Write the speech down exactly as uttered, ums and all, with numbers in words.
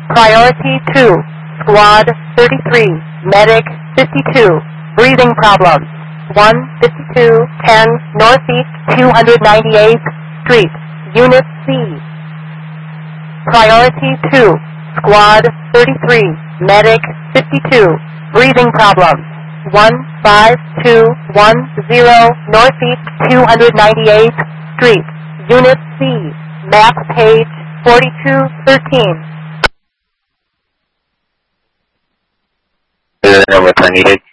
Priority two, Squad thirty-three, Medic fifty-two, breathing problems. one fifty-two ten Northeast two hundred ninety-eighth Street, Unit C. Priority two, Squad thirty-three, Medic fifty-two, breathing problems. one five two one zero Northeast two hundred ninety-eighth Street, Unit C, map page forty-two thirteen. Number twenty-eight.